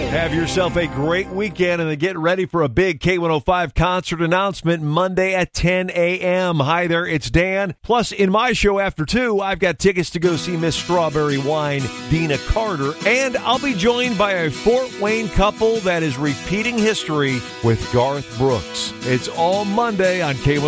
Have yourself a great weekend and get ready for a big K105 concert announcement Monday at 10 a.m. Hi there, it's Dan. Plus, in my show after 2, I've got tickets to go see Miss Strawberry Wine, Dina Carter, and I'll be joined by a Fort Wayne couple that is repeating history with Garth Brooks. It's all Monday on K105.